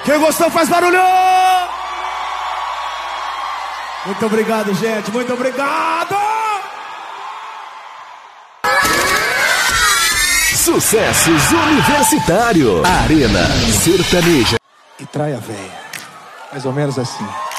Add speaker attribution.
Speaker 1: Quem gostou faz barulho! Muito obrigado, gente. Muito obrigado!
Speaker 2: Sucessos Universitário. Arena Sertaneja.
Speaker 1: E trai a véia. Mais ou menos assim.